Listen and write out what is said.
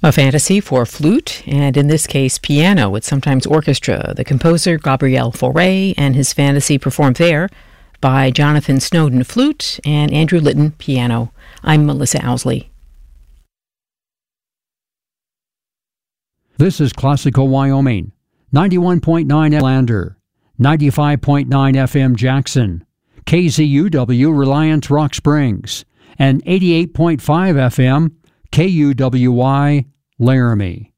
A fantasy for flute, and in this case piano with sometimes orchestra. The composer Gabriel Fauré and his fantasy performed there by Jonathan Snowden flute and Andrew Litton piano. I'm Melissa Owsley. This is Classical Wyoming, 91.9 Lander, 95.9 FM Jackson, KZUW Reliance Rock Springs, and 88.5 FM KUWY Laramie.